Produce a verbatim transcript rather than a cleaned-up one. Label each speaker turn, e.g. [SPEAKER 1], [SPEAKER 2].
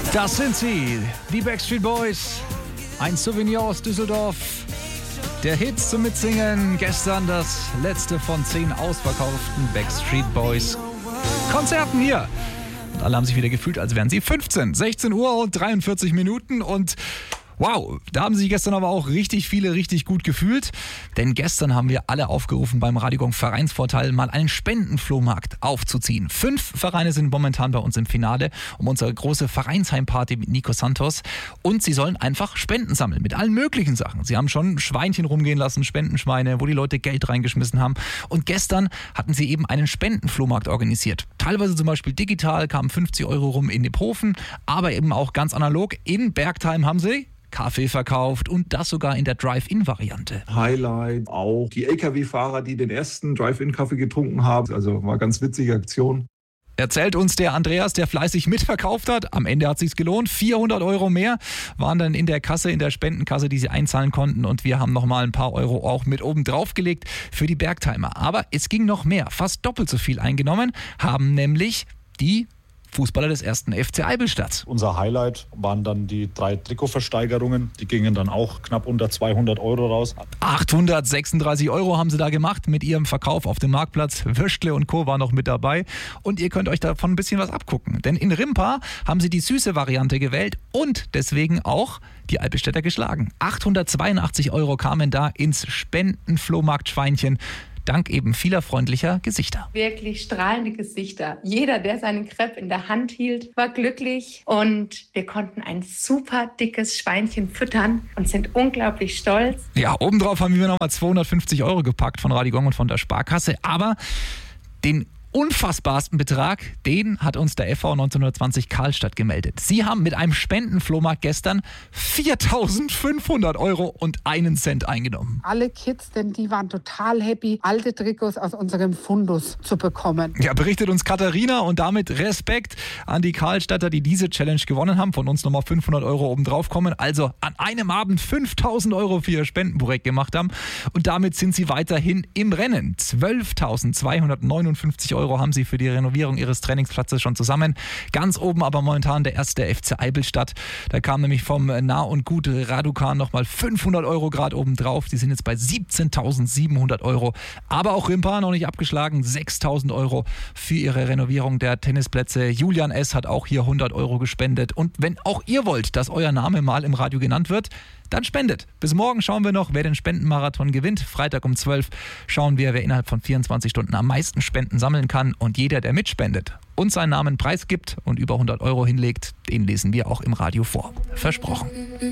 [SPEAKER 1] Das sind sie, die Backstreet Boys. Ein Souvenir aus Düsseldorf. Der Hit zum Mitsingen. Gestern das letzte von zehn ausverkauften Backstreet Boys Konzerten hier. Und alle haben sich wieder gefühlt, als wären sie fünfzehn. sechzehn Uhr und dreiundvierzig Minuten und wow, da haben sich gestern aber auch richtig viele richtig gut gefühlt. Denn gestern haben wir alle aufgerufen, beim Radiogong Vereinsvorteil mal einen Spendenflohmarkt aufzuziehen. Fünf Vereine sind momentan bei uns im Finale um unsere große Vereinsheimparty mit Nico Santos. Und sie sollen einfach Spenden sammeln mit allen möglichen Sachen. Sie haben schon Schweinchen rumgehen lassen, Spendenschweine, wo die Leute Geld reingeschmissen haben. Und gestern hatten sie eben einen Spendenflohmarkt organisiert. Teilweise zum Beispiel digital, kamen fünfzig Euro rum in Depothofen, aber eben auch ganz analog. In Bergheim haben sie Kaffee verkauft und das sogar in der Drive-In-Variante.
[SPEAKER 2] Highlight auch die L K W-Fahrer, die den ersten Drive-In-Kaffee getrunken haben. Also war eine ganz witzige Aktion.
[SPEAKER 1] Erzählt uns der Andreas, der fleißig mitverkauft hat. Am Ende hat es sich gelohnt. vierhundert Euro mehr waren dann in der Kasse, in der Spendenkasse, die sie einzahlen konnten. Und wir haben nochmal ein paar Euro auch mit oben drauf gelegt für die Bergheimer. Aber es ging noch mehr. Fast doppelt so viel eingenommen haben nämlich die Fußballer des ersten F C Eibilstadt.
[SPEAKER 3] Unser Highlight waren dann die drei Trikotversteigerungen. Die gingen dann auch knapp unter zweihundert Euro raus.
[SPEAKER 1] achthundertsechsunddreißig Euro haben sie da gemacht mit ihrem Verkauf auf dem Marktplatz. Würstle und Co. war noch mit dabei. Und ihr könnt euch davon ein bisschen was abgucken. Denn in Rimpa haben sie die süße Variante gewählt und deswegen auch die Eibilstädter geschlagen. achthundertzweiundachtzig Euro kamen da ins Spendenflohmarkt-Schweinchen. Dank eben vieler freundlicher Gesichter.
[SPEAKER 4] Wirklich strahlende Gesichter. Jeder, der seinen Crepe in der Hand hielt, war glücklich. Und wir konnten ein super dickes Schweinchen füttern und sind unglaublich stolz.
[SPEAKER 1] Ja, obendrauf haben wir nochmal zweihundertfünfzig Euro gepackt von Radiogong und von der Sparkasse. Aber den unfassbarsten Betrag, den hat uns der F V neunzehnhundertzwanzig Karlstadt gemeldet. Sie haben mit einem Spendenflohmarkt gestern viertausendfünfhundert Euro und einen Cent eingenommen.
[SPEAKER 5] Alle Kids, denn die waren total happy, alte Trikots aus unserem Fundus zu bekommen.
[SPEAKER 1] Ja, berichtet uns Katharina und damit Respekt an die Karlstadter, die diese Challenge gewonnen haben. Von uns nochmal fünfhundert Euro obendrauf kommen. Also an einem Abend fünftausend Euro für ihr Spendenprojekt gemacht haben. Und damit sind sie weiterhin im Rennen. zwölftausendzweihundertneunundfünfzig Euro haben sie für die Renovierung ihres Trainingsplatzes schon zusammen. Ganz oben aber momentan der erste F C Eibilstadt. Da kam nämlich vom Nah und Gut Raducan nochmal fünfhundert Euro Grad oben drauf. Die sind jetzt bei siebzehntausendsiebenhundert Euro. Aber auch Rimpa noch nicht abgeschlagen. sechstausend Euro für ihre Renovierung der Tennisplätze. Julian S. hat auch hier hundert Euro gespendet. Und wenn auch ihr wollt, dass euer Name mal im Radio genannt wird, dann spendet. Bis morgen schauen wir noch, wer den Spendenmarathon gewinnt. Freitag um zwölf schauen wir, wer innerhalb von vierundzwanzig Stunden am meisten Spenden sammeln kann. Und jeder, der mitspendet und seinen Namen preisgibt und über hundert Euro hinlegt, den lesen wir auch im Radio vor. Versprochen.